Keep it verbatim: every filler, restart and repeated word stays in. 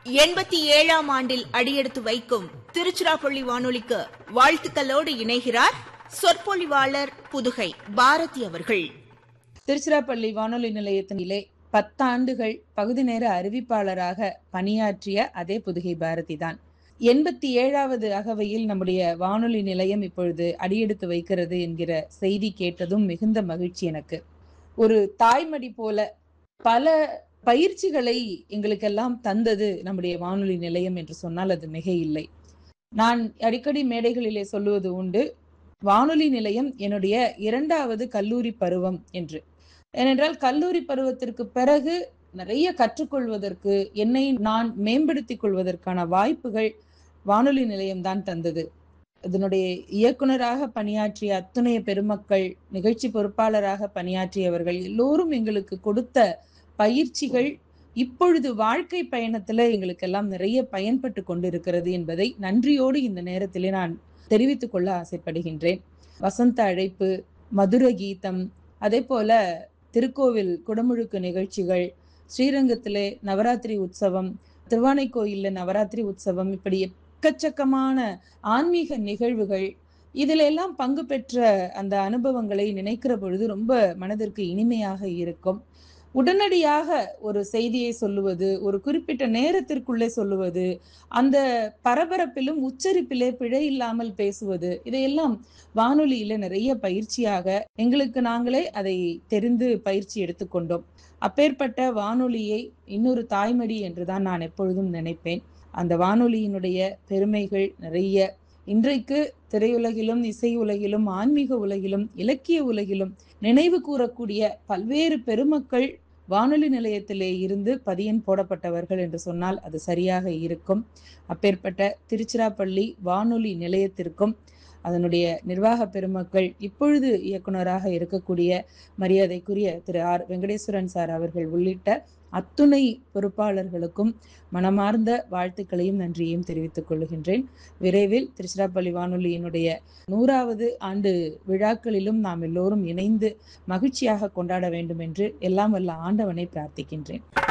எண்பத்தி ஏழாம் ஆண்டில் அடியெடுத்து வைக்கும் திருச்சிராப்பள்ளி வானொலிக்கு வாழ்த்துக்களோடு இணைகிறார் சொற்பொழிவாளர் புதுகை பாரதி அவர்கள். திருச்சிராப்பள்ளி வானொலி நிலையத்தினிலே பத்தாண்டுகள் பகுதி நேர அறிவிப்பாளராக பணியாற்றிய அதே புதுகை பாரதி தான். எண்பத்தி ஏழாவது அகவையில் நம்முடைய வானொலி நிலையம் இப்பொழுது அடியெடுத்து வைக்கிறது என்கிற செய்தி கேட்டதும் மிகுந்த மகிழ்ச்சி எனக்கு. ஒரு தாய்மடி போல பல பயிற்சிகளை எங்களுக்கெல்லாம் தந்தது நம்முடைய வானொலி நிலையம் என்று சொன்னால் அது மிக இல்லை. நான் அடிக்கடி மேடைகளிலே சொல்லுவது உண்டு, வானொலி நிலையம் என்னுடைய இரண்டாவது கல்லூரி பருவம் என்று. ஏனென்றால் கல்லூரி பருவத்திற்கு பிறகு நிறைய கற்றுக்கொள்வதற்கு, என்னை நான் மேம்படுத்திக் கொள்வதற்கான வாய்ப்புகள் வானொலி நிலையம்தான் தந்தது. இதனுடைய இயக்குனராக பணியாற்றிய அத்துணை பெருமக்கள், நிகழ்ச்சி பொறுப்பாளராக பணியாற்றியவர்கள் எல்லோரும் எங்களுக்கு கொடுத்த பயிற்சிகள் இப்பொழுது வாழ்க்கை பயணத்துல எங்களுக்கெல்லாம் நிறைய பயன்பட்டு கொண்டிருக்கிறது என்பதை நன்றியோடு இந்த நேரத்திலே நான் தெரிவித்துக் கொள்ள ஆசைப்படுகின்றேன். வசந்த அழைப்பு, மதுர கீதம், அதே போல திருக்கோவில் குடமுழுக்கு நிகழ்ச்சிகள், ஸ்ரீரங்கத்திலே நவராத்திரி உற்சவம், திருவானைக்கோயில்ல நவராத்திரி உற்சவம், இப்படி எக்கச்சக்கமான ஆன்மீக நிகழ்வுகள், இதில் எல்லாம் பங்கு பெற்ற அந்த அனுபவங்களை நினைக்கிற பொழுது ரொம்ப மனதிற்கு இனிமையாக இருக்கும். உடனடியாக ஒரு செய்தியை சொல்லுவது, ஒரு குறிப்பிட்ட நேரத்திற்குள்ளே சொல்லுவது, அந்த பரபரப்பிலும் உச்சரிப்பிலே பிழை இல்லாமல் பேசுவது, இதையெல்லாம் வானொலியில நிறைய பயிற்சியாக எங்களுக்கு நாங்களே அதை தெரிந்து பயிற்சி எடுத்துக்கொண்டோம். அப்பேற்பட்ட வானொலியை இன்னொரு தாய்மடி என்றுதான் நான் எப்பொழுதும் நினைப்பேன். அந்த வானொலியினுடைய பெருமைகள் நிறைய. இன்றைக்கு திரையுலகிலும், இசை உலகிலும், ஆன்மீக உலகிலும், இலக்கிய உலகிலும் நினைவு கூறக்கூடிய பல்வேறு பெருமக்கள் வானொலி நிலையத்திலே இருந்து பதியன் போடப்பட்டவர்கள் என்று சொன்னால் அது சரியாக இருக்கும். அப்பேற்பட்ட திருச்சிராப்பள்ளி வானொலி நிலையத்திற்கும் அதனுடைய நிர்வாக பெருமக்கள், இப்பொழுது இயக்குனராக இருக்கக்கூடிய மரியாதைக்குரிய திரு ஆர் வெங்கடேஸ்வரன் சார் அவர்கள் உள்ளிட்ட அத்துணை பொறுப்பாளர்களுக்கும் மனமார்ந்த வாழ்த்துக்களையும் நன்றியையும் தெரிவித்துக் கொள்கின்றேன். விரைவில் திருச்சிராப்பள்ளி வானொலியினுடைய நூறாவது ஆண்டு விழாக்களிலும் நாம் எல்லோரும் இணைந்து மகிழ்ச்சியாக கொண்டாட வேண்டும் என்று எல்லாம் வல்ல ஆண்டவனை பிரார்த்திக்கின்றேன்.